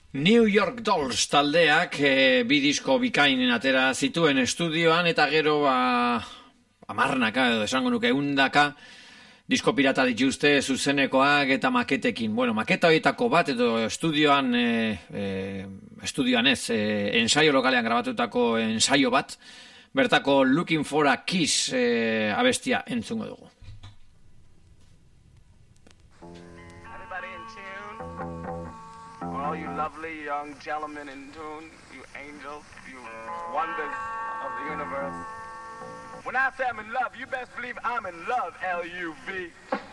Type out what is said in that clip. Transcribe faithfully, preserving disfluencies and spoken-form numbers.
New York Dolls taldeak e, bi disko bikainen atera zituen estudioan, eta gero ba, amarnaka edo esango nuke undaka disko pirata dituzte zuzenekoak eta maketekin. Bueno, maketa horietako bat edo estudioan e, e, estudioan ez, e, ensaio lokalean grabatutako ensaio bat, bertako Looking for a Kiss e, abestia entzungo dugu. All you lovely young gentlemen in tune, you angels, you wonders of the universe. When I say I'm in love, you best believe I'm in love, L U V.